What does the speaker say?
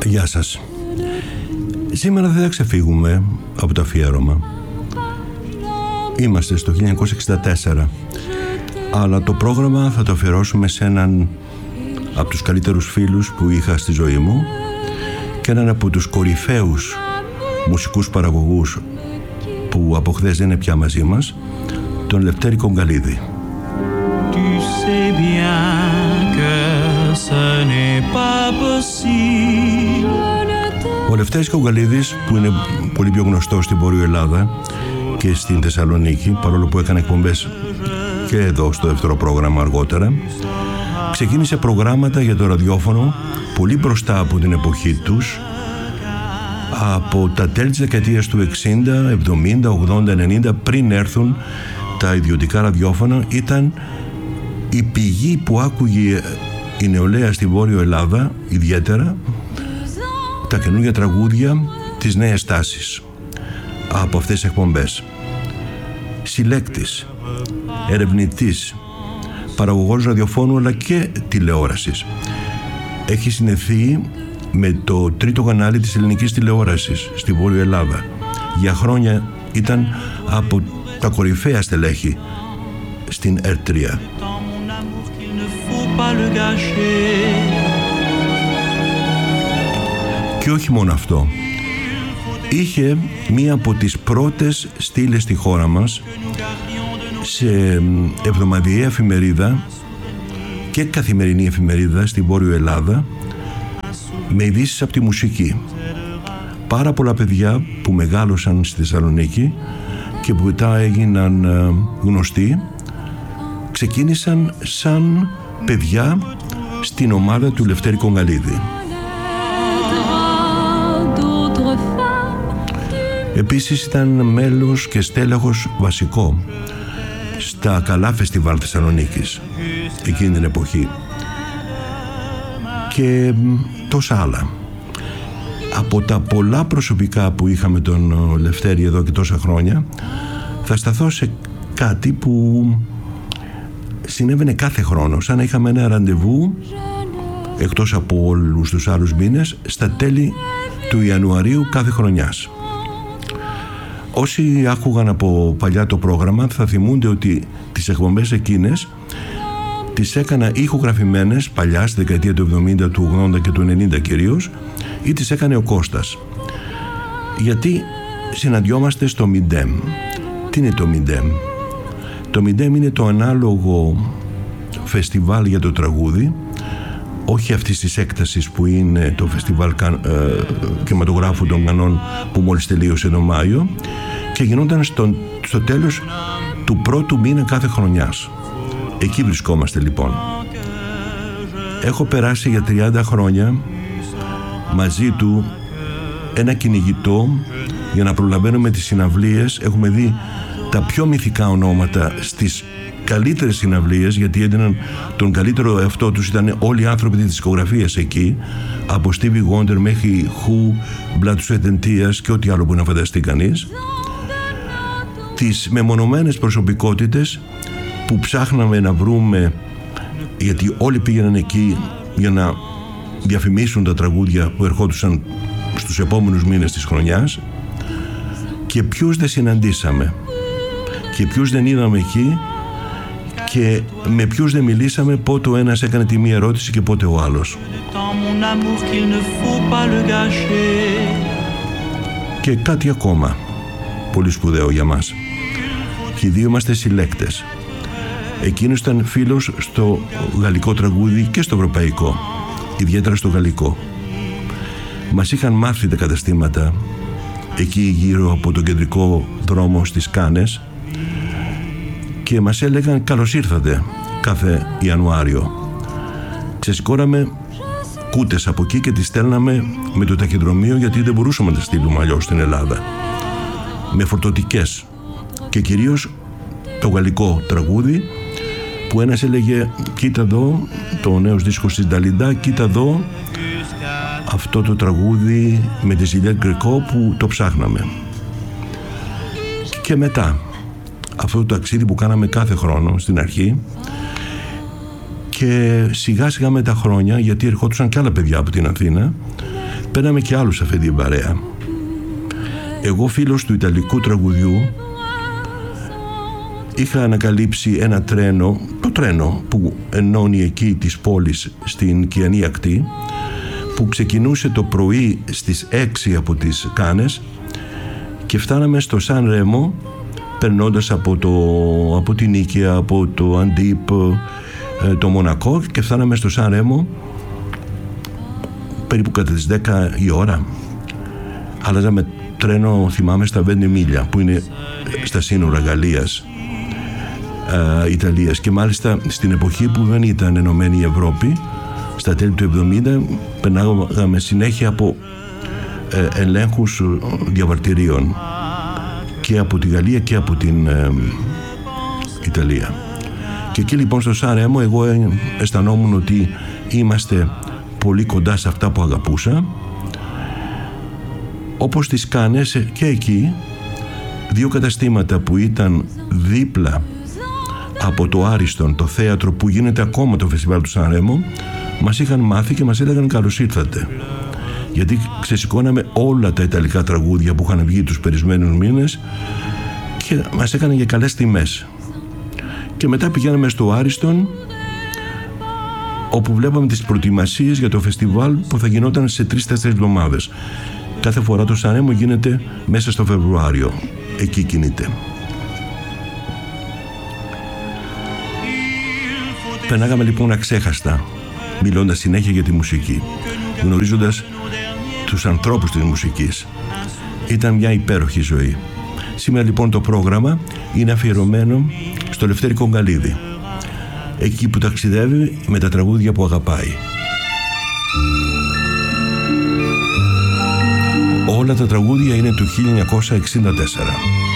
Γεια σας. Σήμερα δεν θα ξεφύγουμε από το αφιέρωμα. Είμαστε στο 1964, αλλά το πρόγραμμα θα το αφιερώσουμε σε έναν από τους καλύτερους φίλους που είχα στη ζωή μου και έναν από τους κορυφαίους μουσικούς παραγωγούς που από χθες δεν είναι πια μαζί μας, τον Λευτέρη Κογκαλίδη. Ο Λευτέρης Κογκαλίδης, που είναι πολύ πιο γνωστός στην Βόρειο Ελλάδα και στην Θεσσαλονίκη, παρόλο που έκανε εκπομπές και εδώ στο δεύτερο πρόγραμμα αργότερα, ξεκίνησε προγράμματα για το ραδιόφωνο πολύ μπροστά από την εποχή τους. Από τα τέλη της δεκαετίας του 60, 70, 80, 90, πριν έρθουν τα ιδιωτικά ραδιόφωνα, ήταν η πηγή που άκουγε η νεολαία στη Βόρειο Ελλάδα, ιδιαίτερα τα καινούργια τραγούδια, τις νέες τάσεις από αυτές τις εκπομπές. Συλλέκτης, ερευνητής, παραγωγός ραδιοφώνου αλλά και τηλεόρασης. Έχει συνδεθεί με το τρίτο κανάλι της ελληνικής τηλεόρασης στη Βόρεια Ελλάδα. Για χρόνια ήταν από τα κορυφαία στελέχη στην ΕΡΤ3. Και όχι μόνο αυτό. Είχε μία από τις πρώτες στήλες στη χώρα μας σε εβδομαδιαία εφημερίδα και καθημερινή εφημερίδα στη Βόρειο Ελλάδα, με ειδήσεις από τη μουσική. Πάρα πολλά παιδιά που μεγάλωσαν στη Θεσσαλονίκη και που μετά έγιναν γνωστοί ξεκίνησαν σαν παιδιά στην ομάδα του Λευτέρη Κογκαλίδη. Επίσης ήταν μέλος και στέλεχος βασικό στα καλά φεστιβάλ Θεσσαλονίκης εκείνη την εποχή και τόσα άλλα. Από τα πολλά προσωπικά που είχαμε τον Λευτέρη εδώ και τόσα χρόνια, θα σταθώ σε κάτι που συνέβαινε κάθε χρόνο, σαν να είχαμε ένα ραντεβού, εκτός από όλους τους άλλους μήνες, στα τέλη του Ιανουαρίου κάθε χρονιάς. Όσοι άκουγαν από παλιά το πρόγραμμα θα θυμούνται ότι τις εκπομπές εκείνες τις έκανα ηχογραφημένες παλιά στη δεκαετία του 70, του 80 και του 90 κυρίως, ή τις έκανε ο Κώστας. Γιατί συναντιόμαστε στο Μιντέμ. Τι είναι το Μιντέμ? Το Μιντέμ είναι το ανάλογο φεστιβάλ για το τραγούδι, όχι αυτής της έκτασης που είναι το φεστιβάλ κινηματογράφου των Κανών που μόλις τελείωσε τον Μάιο και γινόταν στο τέλος του πρώτου μήνα κάθε χρονιάς. Εκεί βρισκόμαστε λοιπόν. Έχω περάσει για 30 χρόνια μαζί του ένα κυνηγητό για να προλαβαίνουμε τις συναυλίες. Έχουμε δει τα πιο μυθικά ονόματα στις καλύτερες συναυλίες, γιατί έδιναν τον καλύτερο εαυτό τους, ήταν όλοι οι άνθρωποι της δισκογραφίας εκεί, από Stevie Wonder μέχρι Who, Blood, Sweat and Tears και ό,τι άλλο που να φανταστεί κανείς. Τις μεμονωμένες προσωπικότητες που ψάχναμε να βρούμε, γιατί όλοι πήγαιναν εκεί για να διαφημίσουν τα τραγούδια που ερχόντουσαν στους επόμενους μήνες της χρονιάς, και ποιους δεν συναντήσαμε και ποιους δεν είδαμε εκεί και με ποιους δεν μιλήσαμε, πότε ο ένας έκανε τη μία ερώτηση και πότε ο άλλος. Και κάτι ακόμα πολύ σπουδαίο για μας. Και οι δύο είμαστε συλλέκτες. Εκείνος ήταν φίλος στο γαλλικό τραγούδι και στο ευρωπαϊκό, ιδιαίτερα στο γαλλικό. Μας είχαν μάθει τα καταστήματα εκεί γύρω από τον κεντρικό δρόμο στις Κάνες και μας έλεγαν καλώς ήρθατε κάθε Ιανουάριο. Ξεσηκώναμε κούτες από εκεί και τις στέλναμε με το ταχυδρομείο, γιατί δεν μπορούσαμε να τα στείλουμε αλλιώς στην Ελλάδα, με φορτωτικές, και κυρίως το γαλλικό τραγούδι που ένας έλεγε κοίτα εδώ το νέος δίσκος της Νταλιντά, κοίτα εδώ αυτό το τραγούδι με τη Ζιλιέτ Γκρεκό που το ψάχναμε. Και μετά αυτό το ταξίδι που κάναμε κάθε χρόνο στην αρχή, και σιγά σιγά με τα χρόνια, γιατί ερχόντουσαν και άλλα παιδιά από την Αθήνα, παίρναμε και άλλους αυτή την παρέα. Εγώ, φίλος του ιταλικού τραγουδιού, είχα ανακαλύψει ένα τρένο, το τρένο που ενώνει εκεί της πόλης στην Κιανή ακτή, που ξεκινούσε το πρωί στις 6 από τις Κάνες και φτάναμε στο Σαν Ρέμο, περνώντας από την Νίκαια, από το Αντίπ, το Μονακό, και φτάναμε στο Σαν Ρέμο περίπου κατά τις 10 η ώρα. Αλλάζαμε τρένο, θυμάμαι, στα Βενεμίλια, που είναι στα σύνορα Γαλλίας, Ιταλίας, και μάλιστα στην εποχή που δεν ήταν ενωμένη η Ευρώπη, στα τέλη του 70, περνάγαμε συνέχεια από ελέγχους διαβατηρίων και από τη Γαλλία και από την Ιταλία. Και εκεί λοιπόν στο Σαν Ρέμο εγώ αισθανόμουν ότι είμαστε πολύ κοντά σε αυτά που αγαπούσα. Όπως τις Κάνες, και εκεί δύο καταστήματα που ήταν δίπλα από το Άριστον, το θέατρο που γίνεται ακόμα το φεστιβάλ του Σαν Ρέμο, μας είχαν μάθει και μας έλεγαν καλώς ήρθατε, γιατί ξεσηκώναμε όλα τα ιταλικά τραγούδια που είχαν βγει τους περισμένους μήνες και μας έκαναν για καλές τιμές. Και μετά πηγαίναμε στο Άριστον, όπου βλέπαμε τις προετοιμασίες για το φεστιβάλ που θα γινόταν σε 3-4 εβδομάδες. Κάθε φορά το Σαν Ρέμο γίνεται μέσα στο Φεβρουάριο. Εκεί κινείται. Περνάγαμε λοιπόν αξέχαστα, μιλώντας συνέχεια για τη μουσική, γνωρίζοντας τους ανθρώπους της μουσικής. Ήταν μια υπέροχη ζωή. Σήμερα λοιπόν το πρόγραμμα είναι αφιερωμένο στο Λευτέρη Κογκαλίδη, εκεί που ταξιδεύει με τα τραγούδια που αγαπάει. Όλα τα τραγούδια είναι του 1964.